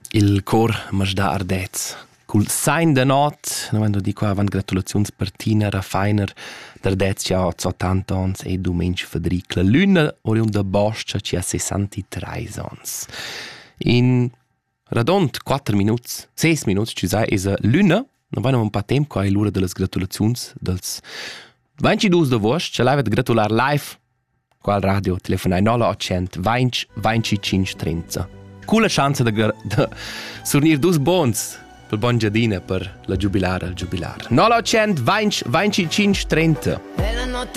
Il cor Masda Ardez. Cul sign de not, quando dico avant gratulazions per Tina Raffiner, d'Ardez ci ha 80 ans e Domenč Federic. La luna oriun da Boscia ci ha 63 ans. In radont 4 minuts, 6 minuts, ci sai, es a luna, non vai un pa temp qua è l'ora delle gratulazions dels 22 de vost, ce l'avete gratular live qua al radio, telefonai 0800 20 25 30. Cula chance de sornir dus bons per bon giardina per la giubilar al giubilar. 0800 20 25 30.